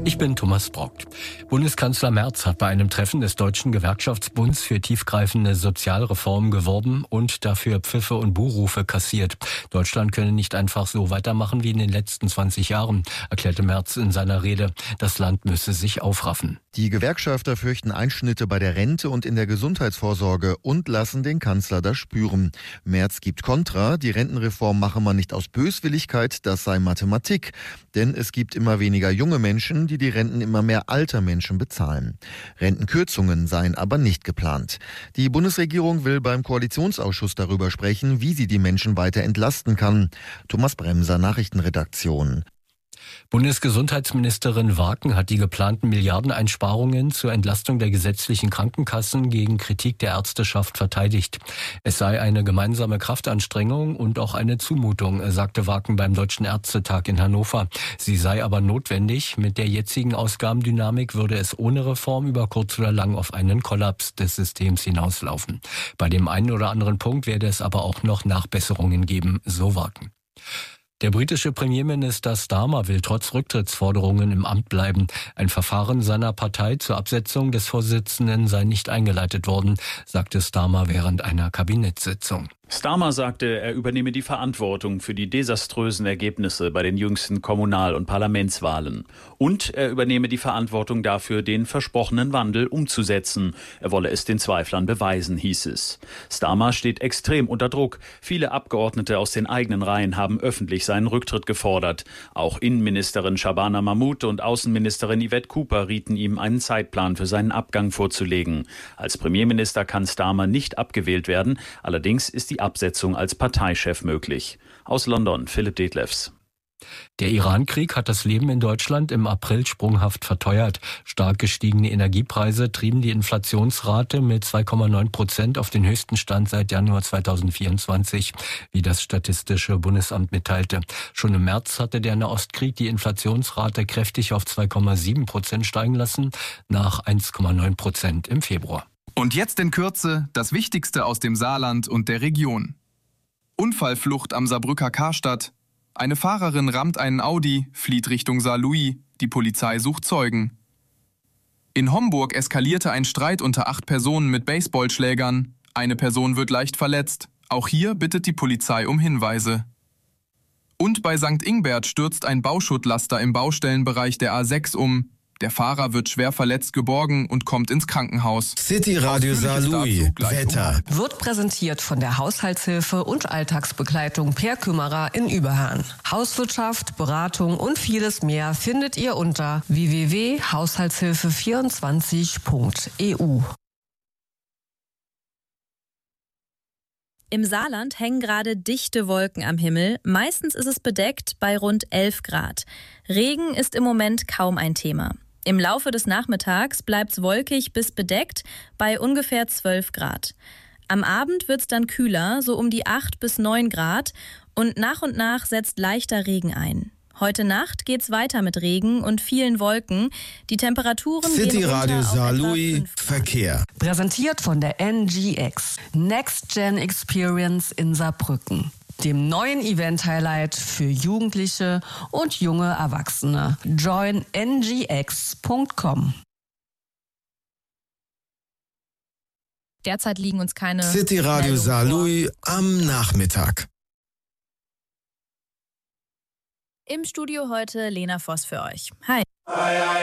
Ich bin Thomas Brockt. Bundeskanzler Merz hat bei einem Treffen des Deutschen Gewerkschaftsbunds für tiefgreifende Sozialreformen geworben und dafür Pfiffe und Buhrufe kassiert. Deutschland könne nicht einfach so weitermachen wie in den letzten 20 Jahren, erklärte Merz in seiner Rede. Das Land müsse sich aufraffen. Die Gewerkschafter fürchten Einschnitte bei der Rente und in der Gesundheitsvorsorge und lassen den Kanzler das spüren. Merz gibt Kontra, die Rentenreform mache man nicht aus Böswilligkeit, das sei Mathematik. Denn es gibt immer weniger junge Menschen, die Renten immer mehr alter Menschen bezahlen. Rentenkürzungen seien aber nicht geplant. Die Bundesregierung will beim Koalitionsausschuss darüber sprechen, wie sie die Menschen weiter entlasten kann. Thomas Bremser, Nachrichtenredaktion. Bundesgesundheitsministerin Waken hat die geplanten Milliardeneinsparungen zur Entlastung der gesetzlichen Krankenkassen gegen Kritik der Ärzteschaft verteidigt. Es sei eine gemeinsame Kraftanstrengung und auch eine Zumutung, sagte Waken beim Deutschen Ärztetag in Hannover. Sie sei aber notwendig. Mit der jetzigen Ausgabendynamik würde es ohne Reform über kurz oder lang auf einen Kollaps des Systems hinauslaufen. Bei dem einen oder anderen Punkt werde es aber auch noch Nachbesserungen geben, so Waken. Der britische Premierminister Starmer will trotz Rücktrittsforderungen im Amt bleiben. Ein Verfahren seiner Partei zur Absetzung des Vorsitzenden sei nicht eingeleitet worden, sagte Starmer während einer Kabinettssitzung. Starmer sagte, er übernehme die Verantwortung für die desaströsen Ergebnisse bei den jüngsten Kommunal- und Parlamentswahlen. Und er übernehme die Verantwortung dafür, den versprochenen Wandel umzusetzen. Er wolle es den Zweiflern beweisen, hieß es. Starmer steht extrem unter Druck. Viele Abgeordnete aus den eigenen Reihen haben öffentlich seinen Rücktritt gefordert. Auch Innenministerin Shabana Mahmood und Außenministerin Yvette Cooper rieten ihm, einen Zeitplan für seinen Abgang vorzulegen. Als Premierminister kann Starmer nicht abgewählt werden. Allerdings ist die Absetzung als Parteichef möglich. Aus London, Philipp Detlefs. Der Iran-Krieg hat das Leben in Deutschland im April sprunghaft verteuert. Stark gestiegene Energiepreise trieben die Inflationsrate mit 2,9% auf den höchsten Stand seit Januar 2024, wie das Statistische Bundesamt mitteilte. Schon im März hatte der Nahostkrieg die Inflationsrate kräftig auf 2,7% steigen lassen, nach 1,9% im Februar. Und jetzt in Kürze das Wichtigste aus dem Saarland und der Region. Unfallflucht am Saarbrücker Karstadt. Eine Fahrerin rammt einen Audi, flieht Richtung Saarlouis. Die Polizei sucht Zeugen. In Homburg eskalierte ein Streit unter 8 Personen mit Baseballschlägern. Eine Person wird leicht verletzt. Auch hier bittet die Polizei um Hinweise. Und bei St. Ingbert stürzt ein Bauschuttlaster im Baustellenbereich der A6 um. Der Fahrer wird schwer verletzt geborgen und kommt ins Krankenhaus. City Radio Saarlouis, Wetter. Wird präsentiert von der Haushaltshilfe und Alltagsbegleitung Per Kümmerer in Überhahn. Hauswirtschaft, Beratung und vieles mehr findet ihr unter www.haushaltshilfe24.eu. Im Saarland hängen gerade dichte Wolken am Himmel. Meistens ist es bedeckt bei rund 11 Grad. Regen ist im Moment kaum ein Thema. Im Laufe des Nachmittags bleibt es wolkig bis bedeckt bei ungefähr 12 Grad. Am Abend wird es dann kühler, so um die 8 bis 9 Grad. Und nach setzt leichter Regen ein. Heute Nacht geht's weiter mit Regen und vielen Wolken. Die Temperaturen City gehen Radio runter auf Saarlouis, etwa 5 Grad. Verkehr. Präsentiert von der NGX. Next Gen Experience in Saarbrücken. Dem neuen Event-Highlight für Jugendliche und junge Erwachsene. Join ngx.com. Derzeit liegen uns keine City Radio Meldungen vor. Saarlouis am Nachmittag. Im Studio heute Lena Voss für euch. Hi.